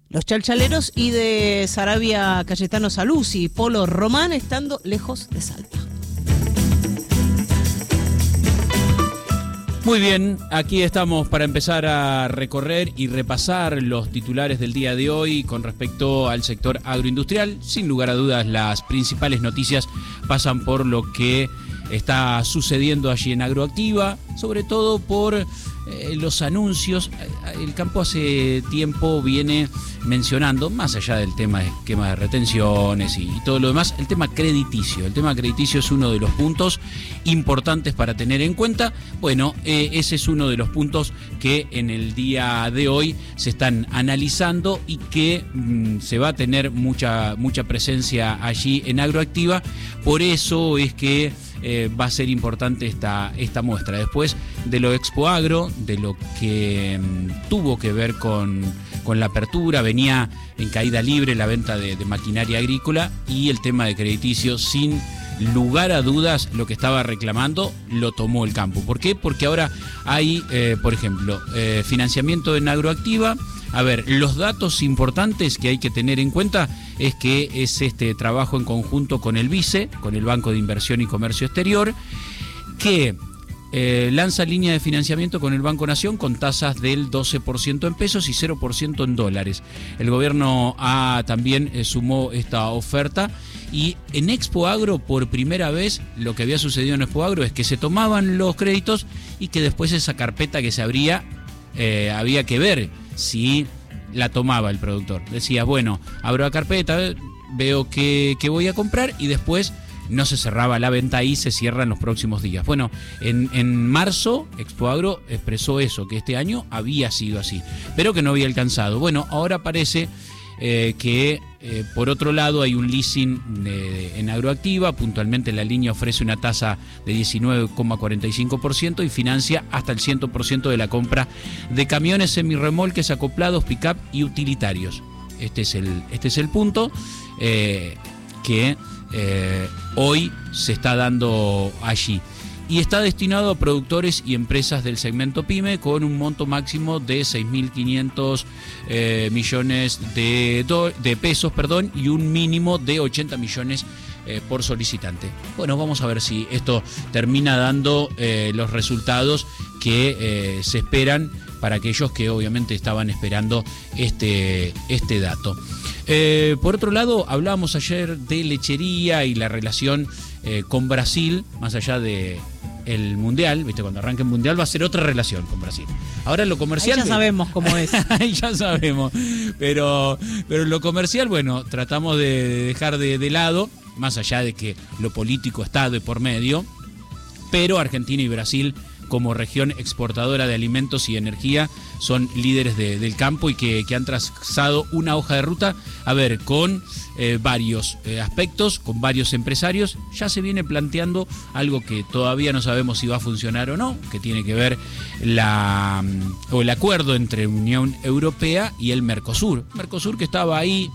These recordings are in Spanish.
Los chalchaleros y de Saravia Cayetano Saluzzi, Polo Román, estando lejos de Salta. Muy bien, aquí estamos para empezar a recorrer y repasar los titulares del día de hoy con respecto al sector agroindustrial. Sin lugar a dudas, las principales noticias pasan por lo que está sucediendo allí en Agroactiva, sobre todo por los anuncios. El campo hace tiempo viene mencionando, más allá del tema de esquema de retenciones y todo lo demás, el tema crediticio. El tema crediticio es uno de los puntos importantes para tener en cuenta. Bueno, ese es uno de los puntos que en el día de hoy se están analizando y que se va a tener mucha presencia allí en Agroactiva. Por eso es que va a ser importante esta muestra. Después de lo Expo Agro, de lo que tuvo que ver con la apertura, venía en caída libre la venta de maquinaria agrícola, y el tema de crediticio, sin lugar a dudas, lo que estaba reclamando lo tomó el campo. ¿Por qué? Porque ahora hay, por ejemplo, financiamiento en Agroactiva. A ver, los datos importantes que hay que tener en cuenta es que es este trabajo en conjunto con el BICE, con el Banco de Inversión y Comercio Exterior, que lanza línea de financiamiento con el Banco Nación con tasas del 12% en pesos y 0% en dólares. El gobierno también sumó esta oferta, y en Expo Agro, por primera vez, lo que había sucedido en Expo Agro es que se tomaban los créditos y que después esa carpeta que se abría, había que ver si la tomaba el productor. Decía, bueno, abro la carpeta, veo que voy a comprar, y después no se cerraba la venta ahí, se cierra en los próximos días. Bueno, en marzo Expo Agro expresó eso, que este año había sido así, pero que no había alcanzado. Bueno, ahora parece que por otro lado hay un leasing en Agroactiva. Puntualmente la línea ofrece una tasa de 19,45% y financia hasta el 100% de la compra de camiones, semirremolques, acoplados, pick-up y utilitarios. Este es el punto que hoy se está dando allí. Y está destinado a productores y empresas del segmento PYME, con un monto máximo de 6.500 millones de pesos, y un mínimo de 80 millones por solicitante. Bueno, vamos a ver si esto termina dando los resultados que se esperan para aquellos que obviamente estaban esperando este dato. Por otro lado, hablábamos ayer de lechería y la relación con Brasil, más allá de el Mundial, ¿viste? Cuando arranque el Mundial va a ser otra relación con Brasil. Ahora lo comercial... Ahí ya sabemos cómo es. Ahí ya sabemos. Pero lo comercial, bueno, tratamos de dejar de lado, más allá de que lo político está de por medio, pero Argentina y Brasil, como región exportadora de alimentos y energía, son líderes del campo, y que han trazado una hoja de ruta, a ver, con varios aspectos, con varios empresarios. Ya se viene planteando algo que todavía no sabemos si va a funcionar o no, que tiene que ver el acuerdo entre Unión Europea y el Mercosur. Mercosur, que estaba ahí,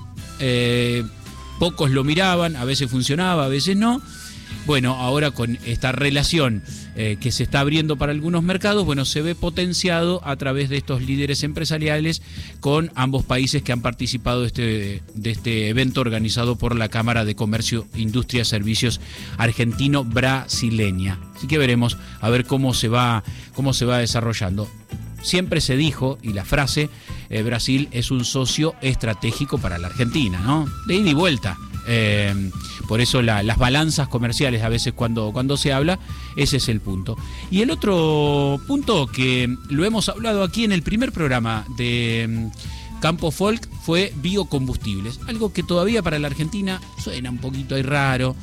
pocos lo miraban, a veces funcionaba, a veces no. Bueno, ahora con esta relación que se está abriendo para algunos mercados, bueno, se ve potenciado a través de estos líderes empresariales con ambos países que han participado de este evento organizado por la Cámara de Comercio, Industria, Servicios Argentino-Brasileña. Así que veremos a ver cómo se va desarrollando. Siempre se dijo, y la frase, Brasil es un socio estratégico para la Argentina, ¿no? De ida y vuelta. Por eso las balanzas comerciales, a veces cuando se habla, ese es el punto. Y el otro punto, que lo hemos hablado aquí en el primer programa de Campo Folk, fue biocombustibles. Algo que todavía para la Argentina suena un poquito ahí raro.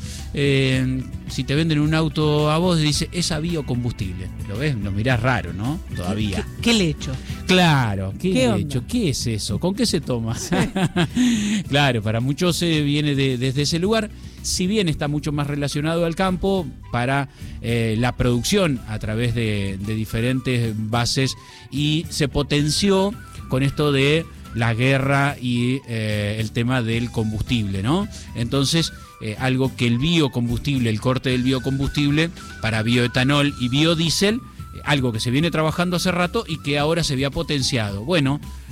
Si te venden un auto a vos, dice, es a biocombustible. ¿Lo ves? Lo mirás raro, ¿no? Todavía. ¿Qué lecho? Claro, ¿qué lecho? Onda? ¿Qué es eso? ¿Con qué se toma? Sí. Claro, para muchos viene desde ese lugar. Si bien está mucho más relacionado al campo, para la producción a través de diferentes bases, y se potenció con esto de la guerra y el tema del combustible, ¿no? Entonces, algo que el biocombustible, el corte del biocombustible para bioetanol y biodiesel, algo que se viene trabajando hace rato y que ahora se había potenciado. Bueno,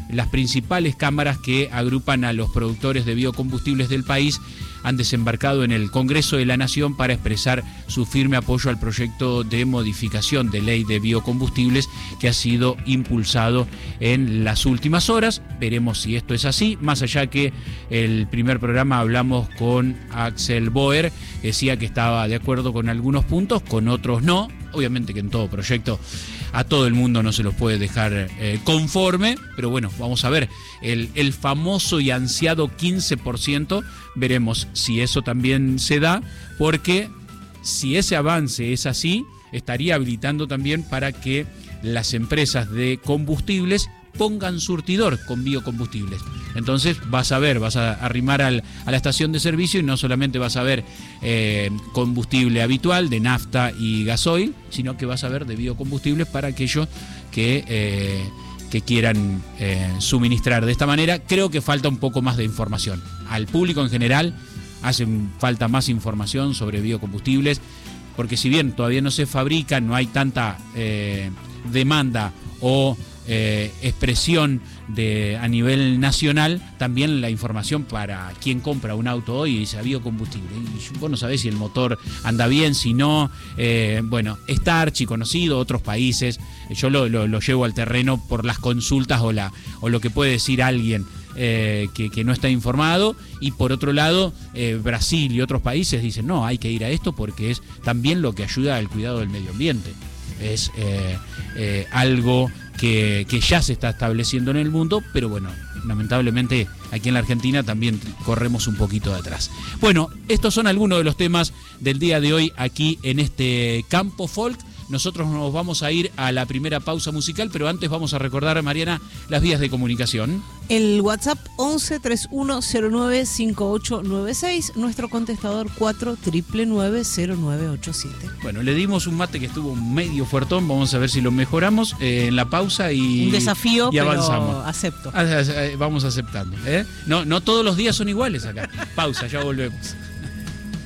las principales cámaras que agrupan a los productores de biocombustibles del país han desembarcado en el Congreso de la Nación para expresar su firme apoyo al proyecto de modificación de ley de biocombustibles que ha sido impulsado en las últimas horas. Veremos si esto es así, más allá que el primer programa hablamos con Axel Boer, que decía que estaba de acuerdo con algunos puntos, con otros no. Obviamente que en todo proyecto a todo el mundo no se los puede dejar conforme, pero bueno, vamos a ver, el famoso y ansiado 15%, veremos si eso también se da, porque si ese avance es así, estaría habilitando también para que las empresas de combustibles pongan surtidor con biocombustibles. Entonces vas a arrimar a la estación de servicio y no solamente vas a ver combustible habitual de nafta y gasoil, sino que vas a ver de biocombustibles para aquellos que quieran suministrar de esta manera. Creo que falta un poco más de información. Al público en general hace falta más información sobre biocombustibles, porque si bien todavía no se fabrican, no hay tanta demanda o expresión a nivel nacional, también la información para quien compra un auto hoy y dice biocombustible. Y vos no sabés si el motor anda bien, si no. Bueno, está archiconocido, otros países. Yo lo llevo al terreno por las consultas o lo que puede decir alguien que no está informado. Y por otro lado, Brasil y otros países dicen, no, hay que ir a esto porque es también lo que ayuda al cuidado del medio ambiente. Es algo que ya se está estableciendo en el mundo, pero bueno, lamentablemente aquí en la Argentina también corremos un poquito de atrás. Bueno, estos son algunos de los temas del día de hoy aquí en este Campo Folk. Nosotros nos vamos a ir a la primera pausa musical, pero antes vamos a recordar, Mariana, las vías de comunicación. El WhatsApp 11 3109 5896, nuestro contestador 4990987. Bueno, le dimos un mate que estuvo medio fuertón, vamos a ver si lo mejoramos en la pausa y un desafío, y avanzamos. Pero acepto. Vamos aceptando. No todos los días son iguales acá. Pausa, ya volvemos.